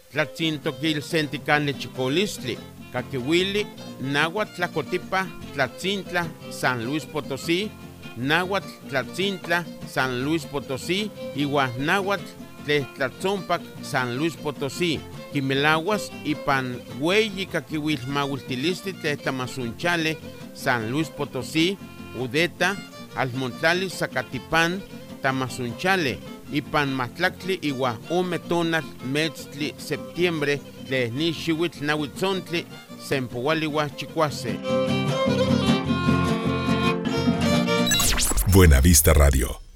tlatzintoquil senticanle chicolistli, caquihuili, náhuatl tlacotipa, tlatzintla, San Luis Potosí, náhuatl tlatzintla, San Luis Potosí, igual náhuatl tlatzompac, San Luis Potosí, quimelaguas y pan hueyi caquihuil mahuiltilistli tletamasunchale, San Luis Potosí, Udeta, Almontlali, Zacatipán, Tamazunchale, y pan Matlactli, igual Umetonal, Metztli, septiembre, Lesnixihuitl, Nahuitzontli, Sempohualiwa, Chicuase. Buenavista Radio.